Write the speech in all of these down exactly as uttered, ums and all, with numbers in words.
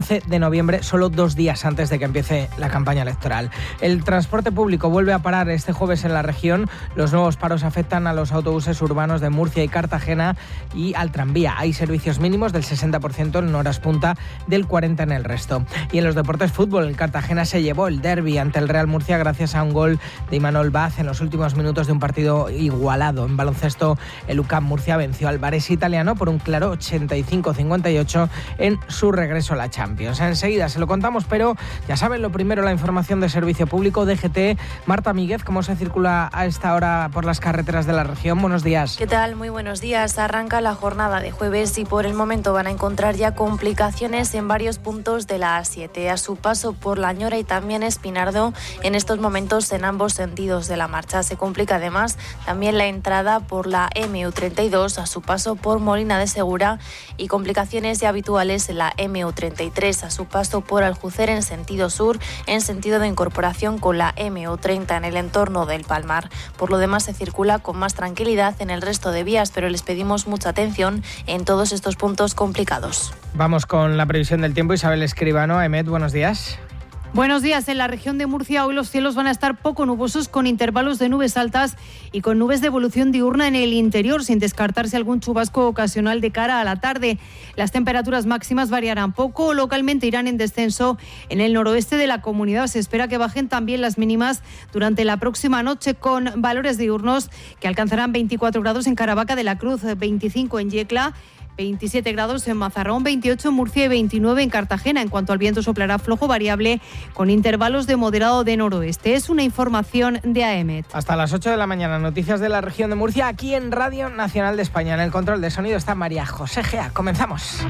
once de noviembre, solo dos días antes de que empiece la campaña electoral. El transporte público vuelve a parar este jueves en la región. Los nuevos paros afectan a los autobuses urbanos de Murcia y Cartagena y al tranvía. Hay servicios mínimos del sesenta por ciento en horas punta, del cuarenta por ciento en el resto. Y en los deportes fútbol, el Cartagena se llevó el derbi ante el Real Murcia gracias a un gol de Imanol Vaz en los últimos minutos de un partido igualado. En baloncesto, el U C A M Murcia venció al Varese italiano por un claro ochenta y cinco a cincuenta y ocho en su regreso a la Champions. Enseguida se lo contamos, pero ya saben, lo primero, la información de servicio público. D G T, Marta Míguez, ¿cómo se circula a esta hora por las carreteras de la región? Buenos días. ¿Qué tal? Muy buenos días. Arranca la jornada de jueves y por el momento van a encontrar ya complicaciones en varios puntos de la A siete. A su paso por La Ñora y también Espinardo, en estos momentos en ambos sentidos de la marcha. Se complica además también la entrada por la eme u treinta y dos a su paso por Molina de Segura y complicaciones ya habituales en la eme u treinta y tres a su paso por Aljucer en sentido sur, en sentido de incorporación con la eme u treinta en el entorno del Palmar. Por lo demás se circula con más tranquilidad en el resto de vías, pero les pedimos mucha atención en todos estos puntos complicados. Vamos con la previsión del tiempo. Isabel Escribano. Emet, buenos días. Buenos días. En la región de Murcia hoy los cielos van a estar poco nubosos, con intervalos de nubes altas y con nubes de evolución diurna en el interior, sin descartarse algún chubasco ocasional de cara a la tarde. Las temperaturas máximas variarán poco, localmente irán en descenso en el noroeste de la comunidad. Se espera que bajen también las mínimas durante la próxima noche, con valores diurnos que alcanzarán veinticuatro grados en Caravaca de la Cruz, veinticinco en Yecla, veintisiete grados en Mazarrón, veintiocho en Murcia y veintinueve en Cartagena. En cuanto al viento, soplará flojo variable con intervalos de moderado de noroeste. Es una información de A E M E T. Hasta las ocho de la mañana, noticias de la región de Murcia, aquí en Radio Nacional de España. En el control de sonido está María José Gea. Comenzamos.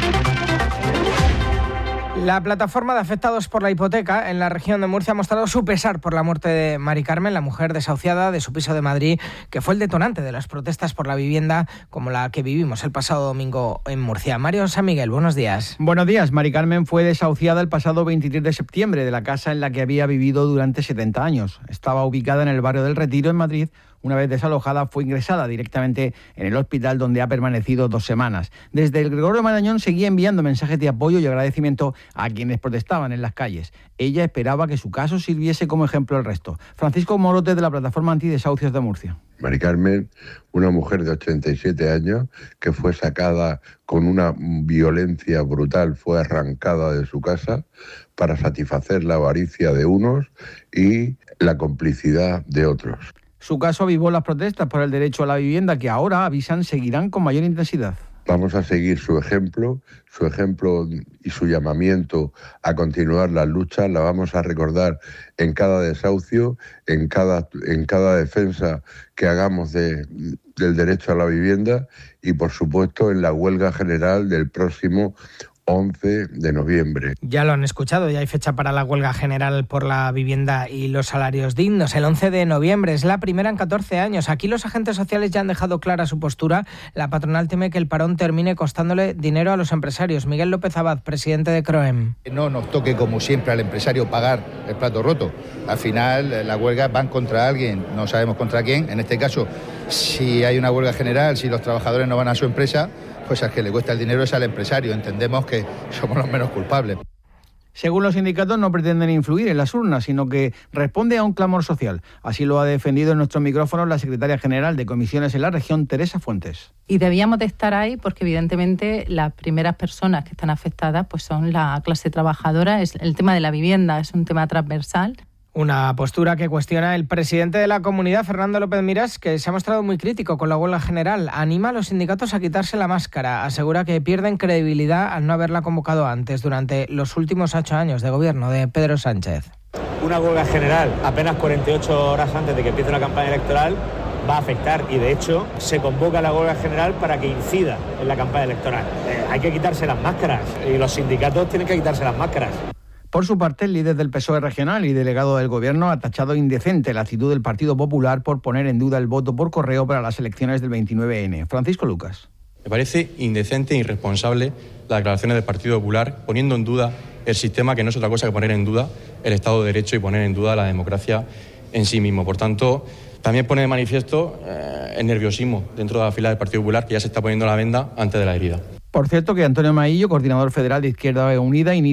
La plataforma de afectados por la hipoteca en la región de Murcia ha mostrado su pesar por la muerte de Mari Carmen, la mujer desahuciada de su piso de Madrid, que fue el detonante de las protestas por la vivienda como la que vivimos el pasado domingo en Murcia. Mario San Miguel, buenos días. Buenos días. Mari Carmen fue desahuciada el pasado veintitrés de septiembre de la casa en la que había vivido durante setenta años. Estaba ubicada en el barrio del Retiro, en Madrid. Una vez desalojada, fue ingresada directamente en el hospital, donde ha permanecido dos semanas. Desde el Gregorio Marañón seguía enviando mensajes de apoyo y agradecimiento a quienes protestaban en las calles. Ella esperaba que su caso sirviese como ejemplo al resto. Francisco Morote, de la Plataforma Antidesahucios de Murcia. Mari Carmen, una mujer de ochenta y siete años que fue sacada con una violencia brutal, fue arrancada de su casa para satisfacer la avaricia de unos y la complicidad de otros. Su caso avivó las protestas por el derecho a la vivienda, que ahora, avisan, seguirán con mayor intensidad. Vamos a seguir su ejemplo, su ejemplo y su llamamiento a continuar las luchas. La vamos a recordar en cada desahucio, en cada, en cada defensa que hagamos de, del derecho a la vivienda y, por supuesto, en la huelga general del próximo once de noviembre. Ya lo han escuchado, ya hay fecha para la huelga general por la vivienda y los salarios dignos. El once de noviembre es la primera en catorce años. Aquí los agentes sociales ya han dejado clara su postura. La patronal teme que el parón termine costándole dinero a los empresarios. Miguel López Abad, presidente de CROEM. No nos toque, como siempre, al empresario pagar el plato roto. Al final, las huelgas van contra alguien, no sabemos contra quién. En este caso, si hay una huelga general, si los trabajadores no van a su empresa, pues al que le cuesta el dinero es al empresario. Entendemos que somos los menos culpables. Según los sindicatos, no pretenden influir en las urnas, sino que responde a un clamor social. Así lo ha defendido en nuestros micrófonos la secretaria general de comisiones en la región, Teresa Fuentes. Y debíamos de estar ahí porque, evidentemente, las primeras personas que están afectadas pues son la clase trabajadora. Es el tema de la vivienda es un tema transversal. Una postura que cuestiona el presidente de la comunidad, Fernando López Miras, que se ha mostrado muy crítico con la huelga general. Anima a los sindicatos a quitarse la máscara. Asegura que pierden credibilidad al no haberla convocado antes, durante los últimos ocho años de gobierno de Pedro Sánchez. Una huelga general apenas cuarenta y ocho horas antes de que empiece la campaña electoral va a afectar, y de hecho se convoca la huelga general para que incida en la campaña electoral. Eh, hay que quitarse las máscaras y los sindicatos tienen que quitarse las máscaras. Por su parte, el líder del P S O E regional y delegado del Gobierno ha tachado indecente la actitud del Partido Popular por poner en duda el voto por correo para las elecciones del veintinueve ene. Francisco Lucas. Me parece indecente e irresponsable las declaraciones del Partido Popular, poniendo en duda el sistema, que no es otra cosa que poner en duda el Estado de Derecho y poner en duda la democracia en sí mismo. Por tanto, también pone de manifiesto eh, el nerviosismo dentro de la fila del Partido Popular, que ya se está poniendo la venda antes de la herida. Por cierto, que Antonio Maillo, coordinador federal de Izquierda Unida, inicia